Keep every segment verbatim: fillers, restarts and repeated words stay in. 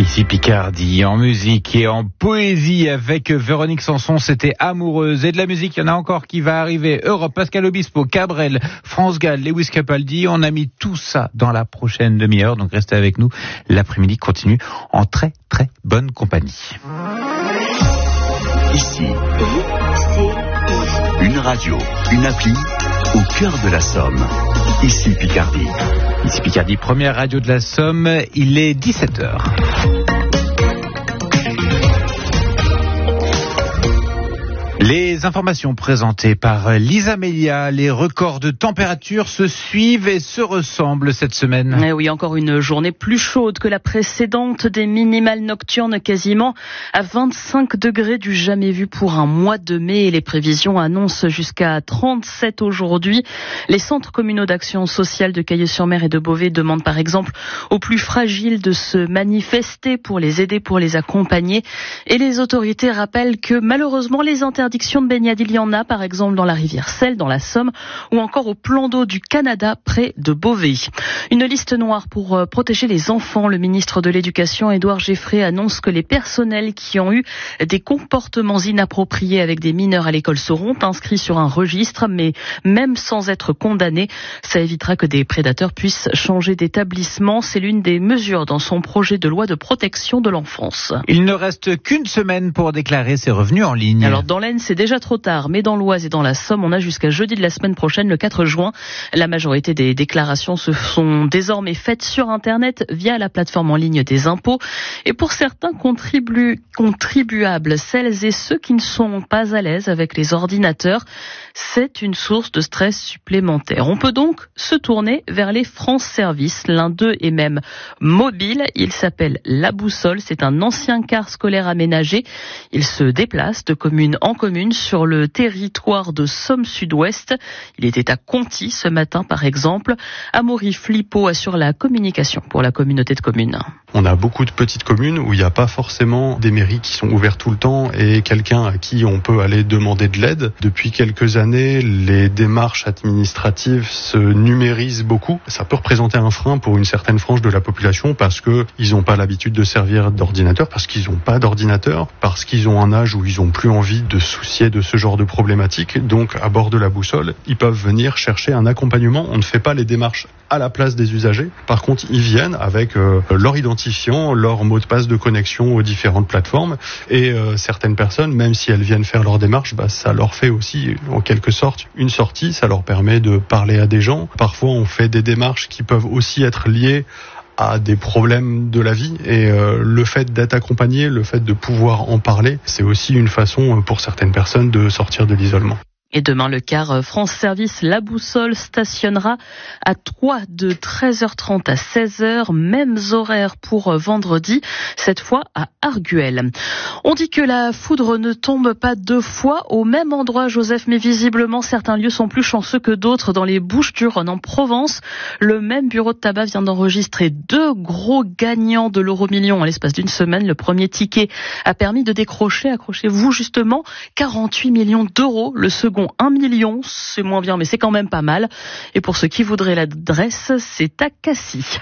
Ici Picardie, en musique et en poésie avec Véronique Sanson, c'était Amoureuse. Et de la musique, il y en a encore qui va arriver. Europe, Pascal Obispo, Cabrel, France Gall, Lewis Capaldi. On a mis tout ça dans la prochaine demi-heure, donc restez avec nous. L'après-midi continue en très très bonne compagnie. Ici, une radio, une appli au cœur de la Somme. Ici Picardie. Ici Picardie, première radio de la Somme, il est dix-sept heures. Les informations présentées par Lisa Melia, les records de température se suivent et se ressemblent cette semaine. Et oui, encore une journée plus chaude que la précédente, des minimales nocturnes quasiment à vingt-cinq degrés du jamais vu pour un mois de mai. Et les prévisions annoncent jusqu'à trente-sept aujourd'hui. Les centres communaux d'action sociale de Caillé-sur-Mer et de Beauvais demandent par exemple aux plus fragiles de se manifester pour les aider, pour les accompagner. Et les autorités rappellent que malheureusement les interdictions de baignade, il y en a par exemple dans la rivière Selle, dans la Somme, ou encore au plan d'eau du Canada près de Beauvais. Une liste noire pour euh, protéger les enfants. Le ministre de l'Éducation, Édouard Geffray, annonce que les personnels qui ont eu des comportements inappropriés avec des mineurs à l'école seront inscrits sur un registre, mais même sans être condamnés, ça évitera que des prédateurs puissent changer d'établissement. C'est l'une des mesures dans son projet de loi de protection de l'enfance. Il ne reste qu'une semaine pour déclarer ses revenus en ligne. Alors dans l'Aisne, c'est déjà trop tard, mais dans l'Oise et dans la Somme, on a jusqu'à jeudi de la semaine prochaine, le quatre juin. La majorité des déclarations se sont désormais faites sur Internet via la plateforme en ligne des impôts. Et pour certains contribu- contribuables, celles et ceux qui ne sont pas à l'aise avec les ordinateurs, c'est une source de stress supplémentaire. On peut donc se tourner vers les France Service. L'un d'eux est même mobile. Il s'appelle La Boussole. C'est un ancien car scolaire aménagé. Il se déplace de commune en commune sur le territoire de Somme-Sud-Ouest. Il était à Conty ce matin, par exemple. Amaury Flippo assure la communication pour la communauté de communes. On a beaucoup de petites communes où il n'y a pas forcément des mairies qui sont ouvertes tout le temps et quelqu'un à qui on peut aller demander de l'aide. Depuis quelques années, les démarches administratives se numérisent beaucoup. Ça peut représenter un frein pour une certaine frange de la population parce que ils n'ont pas l'habitude de servir d'ordinateur, parce qu'ils n'ont pas d'ordinateur, parce qu'ils ont un âge où ils n'ont plus envie de soucier de ce genre de problématiques. Donc, à bord de La Boussole, ils peuvent venir chercher un accompagnement. On ne fait pas les démarches à la place des usagers. Par contre, ils viennent avec euh, leur identifiant, leur mot de passe de connexion aux différentes plateformes. Et euh, certaines personnes, même si elles viennent faire leur démarche, bah, ça leur fait aussi, en quelque sorte, une sortie. Ça leur permet de parler à des gens. Parfois, on fait des démarches qui peuvent aussi être liées à des problèmes de la vie, et euh, le fait d'être accompagné, le fait de pouvoir en parler, c'est aussi une façon pour certaines personnes de sortir de l'isolement. Et demain, le car France Service La Boussole stationnera à Troyes de treize heures trente à seize heures. Mêmes horaires pour vendredi, cette fois à Arguel. On dit que la foudre ne tombe pas deux fois au même endroit, Joseph, mais visiblement certains lieux sont plus chanceux que d'autres. Dans les Bouches-du-Rhône, en Provence, le même bureau de tabac vient d'enregistrer deux gros gagnants de l'euro-million à l'espace d'une semaine. Le premier ticket a permis de décrocher, accrochez-vous justement, quarante-huit millions d'euros. Le second, un million, c'est moins bien, mais c'est quand même pas mal. Et pour ceux qui voudraient l'adresse, c'est à Cassis.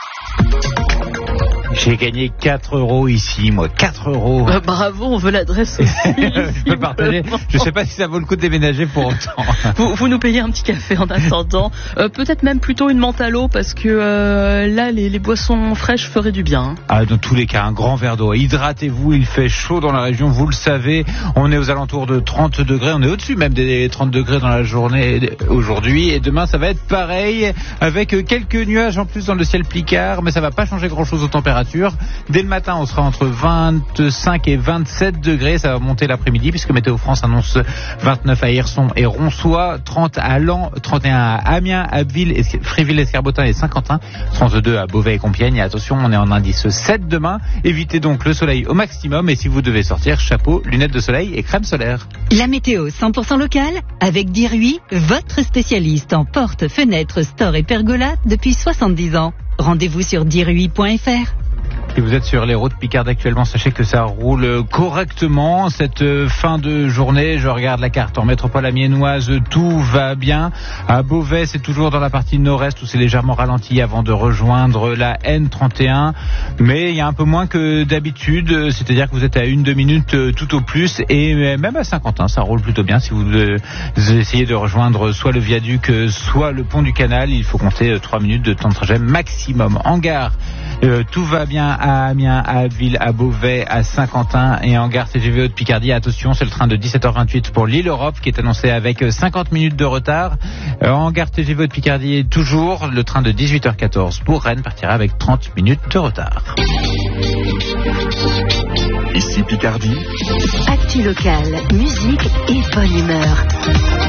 J'ai gagné quatre euros ici, moi, quatre euros. Bah, bravo, on veut l'adresse aussi. Je peux partager. Je sais pas si ça vaut le coup de déménager pour autant. Vous, vous nous payez un petit café en attendant. Euh, peut-être même plutôt une menthe à l'eau, parce que euh, là, les, les boissons fraîches feraient du bien. Hein. Ah, dans tous les cas, un grand verre d'eau. Hydratez-vous, il fait chaud dans la région, vous le savez. On est aux alentours de trente degrés. On est au-dessus même des trente degrés dans la journée aujourd'hui. Et demain, ça va être pareil, avec quelques nuages en plus dans le ciel plicard, mais ça va pas changer grand-chose aux températures. Dès le matin, on sera entre vingt-cinq et vingt-sept degrés. Ça va monter l'après-midi puisque Météo France annonce vingt-neuf à Hirson et Ronsois, trente à Laon, trente et un à Amiens, Abbeville, Fréville, Escarbotin et Saint-Quentin, trente-deux à Beauvais et Compiègne. Et attention, on est en indice sept demain. Évitez donc le soleil au maximum et si vous devez sortir, chapeau, lunettes de soleil et crème solaire. La météo cent pour cent locale avec Dirui, votre spécialiste en portes, fenêtres, stores et pergolas depuis soixante-dix ans. Rendez-vous sur dirui point f r. Si vous êtes sur les routes Picardie actuellement, sachez que ça roule correctement cette fin de journée. Je regarde la carte en métropole amiénoise, tout va bien. À Beauvais, c'est toujours dans la partie nord-est où c'est légèrement ralenti avant de rejoindre la N trente et un. Mais il y a un peu moins que d'habitude, c'est-à-dire que vous êtes à une, deux minutes tout au plus. Et même à Saint-Quentin, ça roule plutôt bien. Si vous essayez de rejoindre soit le viaduc, soit le pont du Canal, il faut compter trois minutes de temps de trajet maximum. En gare, euh, tout va bien à Amiens, à Abbeville, à Beauvais, à Saint-Quentin et en gare T G V Haute-Picardie. Attention, c'est le train de dix-sept heures vingt-huit pour l'île Europe qui est annoncé avec cinquante minutes de retard. Euh, en gare T G V Haute-Picardie, toujours le train de dix-huit heures quatorze pour Rennes partira avec trente minutes de retard. Ici Picardie. Actu local, musique et bonne humeur.